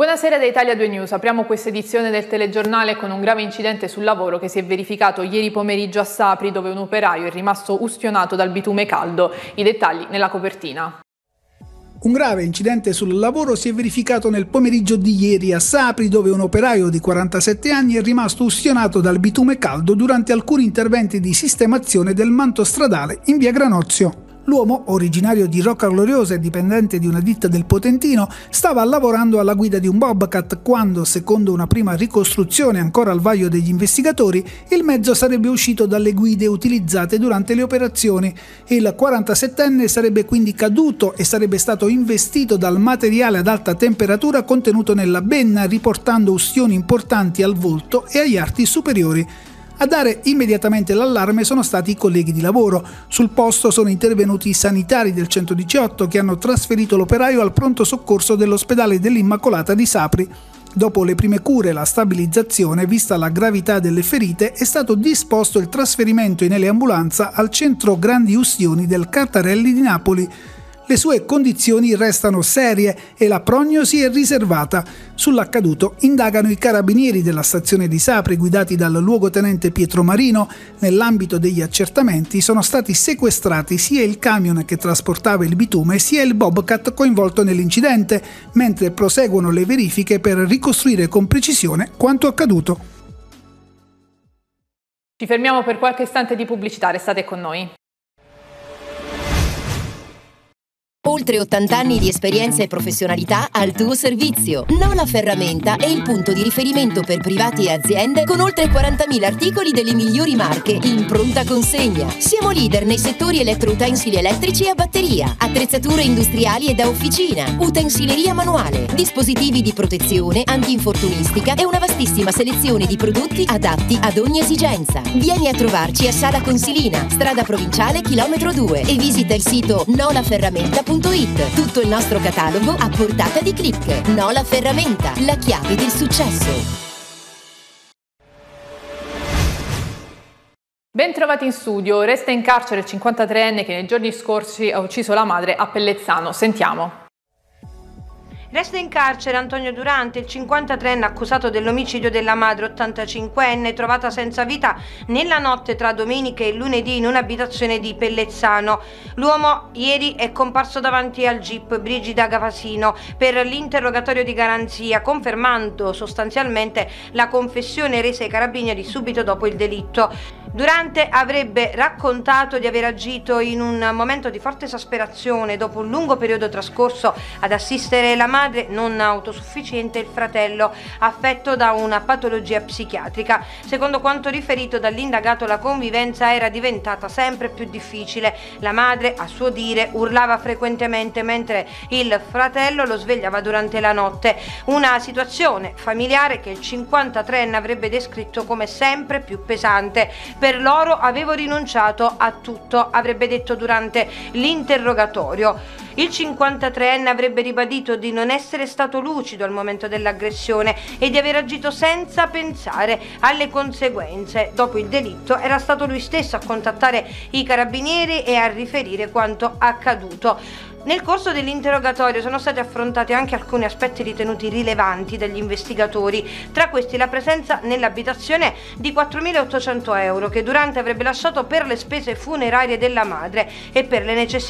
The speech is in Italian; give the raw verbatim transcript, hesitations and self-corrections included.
Buonasera da Italia due News, apriamo questa edizione del telegiornale con un grave incidente sul lavoro che si è verificato ieri pomeriggio a Sapri, dove un operaio è rimasto ustionato dal bitume caldo. I dettagli nella copertina. Un grave incidente sul lavoro si è verificato nel pomeriggio di ieri a Sapri, dove un operaio di quarantasette anni è rimasto ustionato dal bitume caldo durante alcuni interventi di sistemazione del manto stradale in via Granozio. L'uomo, originario di Rocca Gloriosa e dipendente di una ditta del Potentino, stava lavorando alla guida di un Bobcat quando, secondo una prima ricostruzione ancora al vaglio degli investigatori, il mezzo sarebbe uscito dalle guide utilizzate durante le operazioni. Il quarantasettenne sarebbe quindi caduto e sarebbe stato investito dal materiale ad alta temperatura contenuto nella benna, riportando ustioni importanti al volto e agli arti superiori. A dare immediatamente l'allarme sono stati i colleghi di lavoro. Sul posto sono intervenuti i sanitari del centodiciotto che hanno trasferito l'operaio al pronto soccorso dell'ospedale dell'Immacolata di Sapri. Dopo le prime cure e la stabilizzazione, vista la gravità delle ferite, è stato disposto il trasferimento in eleambulanza al centro grandi ustioni del Cartarelli di Napoli. Le sue condizioni restano serie e la prognosi è riservata. Sull'accaduto indagano i carabinieri della stazione di Sapri guidati dal luogotenente Pietro Marino. Nell'ambito degli accertamenti sono stati sequestrati sia il camion che trasportava il bitume sia il Bobcat coinvolto nell'incidente, mentre proseguono le verifiche per ricostruire con precisione quanto accaduto. Ci fermiamo per qualche istante di pubblicità, restate con noi. Oltre ottanta anni di esperienza e professionalità al tuo servizio. Nola Ferramenta è il punto di riferimento per privati e aziende con oltre quarantamila articoli delle migliori marche in pronta consegna. Siamo leader nei settori elettroutensili elettrici e a batteria, attrezzature industriali e da officina, utensileria manuale, dispositivi di protezione, antinfortunistica e una vastissima selezione di prodotti adatti ad ogni esigenza. Vieni a trovarci a Sala Consilina, strada provinciale chilometro due e visita il sito nola ferramenta punto it. Tutto il nostro catalogo a portata di click. Nola Ferramenta, la chiave del successo. Ben trovati in studio. Resta in carcere il cinquantatreenne che nei giorni scorsi ha ucciso la madre a Pellezzano. Sentiamo. Resta in carcere Antonio Durante, il cinquantatreenne accusato dell'omicidio della madre ottantacinquenne trovata senza vita nella notte tra domenica e lunedì in un'abitazione di Pellezzano. L'uomo ieri è comparso davanti al G I P Brigida Gavasino per l'interrogatorio di garanzia, confermando sostanzialmente la confessione resa ai carabinieri subito dopo il delitto. Durante avrebbe raccontato di aver agito in un momento di forte esasperazione dopo un lungo periodo trascorso ad assistere la madre non autosufficiente e il fratello affetto da una patologia psichiatrica. Secondo quanto riferito dall'indagato, la convivenza era diventata sempre più difficile. La madre, a suo dire, urlava frequentemente mentre il fratello lo svegliava durante la notte. Una situazione familiare che il cinquantatreenne avrebbe descritto come sempre più pesante. Per loro avevo rinunciato a tutto, avrebbe detto durante l'interrogatorio. Il cinquantatreenne avrebbe ribadito di non essere stato lucido al momento dell'aggressione e di aver agito senza pensare alle conseguenze. Dopo il delitto era stato lui stesso a contattare i carabinieri e a riferire quanto accaduto. Nel corso dell'interrogatorio sono stati affrontati anche alcuni aspetti ritenuti rilevanti dagli investigatori, tra questi la presenza nell'abitazione di quattromilaottocento euro che Durante avrebbe lasciato per le spese funerarie della madre e per le necessità